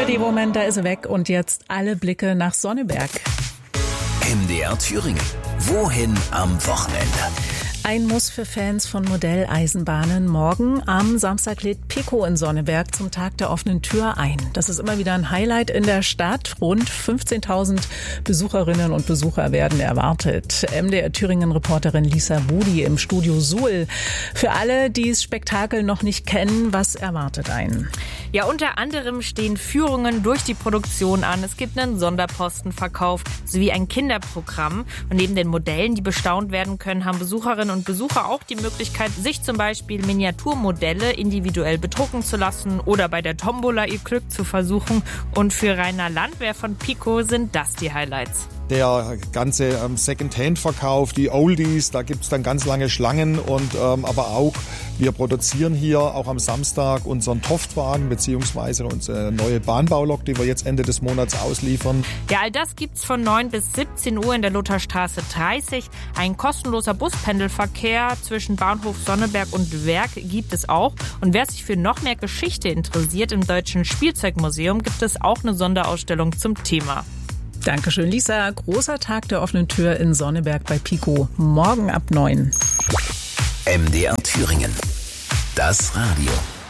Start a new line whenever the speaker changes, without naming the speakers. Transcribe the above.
Für den Moment, da ist er weg und jetzt alle Blicke nach Sonneberg.
MDR Thüringen. Wohin am Wochenende?
Ein Muss für Fans von Modelleisenbahnen. Morgen am Samstag lädt Pico in Sonneberg zum Tag der offenen Tür ein. Das ist immer wieder ein Highlight in der Stadt. Rund 15.000 Besucherinnen und Besucher werden erwartet. MDR Thüringen-Reporterin Lisa Budi im Studio Suhl. Für alle, die das Spektakel noch nicht kennen, was erwartet einen?
Ja, unter anderem stehen Führungen durch die Produktion an. Es gibt einen Sonderpostenverkauf sowie ein Kinderprogramm. Und neben den Modellen, die bestaunt werden können, haben Besucherinnen und Besucher auch die Möglichkeit, sich zum Beispiel Miniaturmodelle individuell bedrucken zu lassen oder bei der Tombola ihr Glück zu versuchen. Und für Rainer Landwehr von Pico sind das die Highlights.
Der ganze Second-Hand-Verkauf, die Oldies, da gibt's dann ganz lange Schlangen und aber auch, wir produzieren hier auch am Samstag unseren Toftwagen beziehungsweise unsere neue Bahnbaulok, die wir jetzt Ende des Monats ausliefern.
Ja, all das gibt's von 9 bis 17 Uhr in der Lutherstraße 30. Ein kostenloser Buspendelverkehr zwischen Bahnhof Sonneberg und Werk gibt es auch. Und wer sich für noch mehr Geschichte interessiert, im Deutschen Spielzeugmuseum gibt es auch eine Sonderausstellung zum Thema.
Dankeschön, Lisa. Großer Tag der offenen Tür in Sonneberg bei Pico. Morgen ab 9.
MDR Thüringen. Das Radio.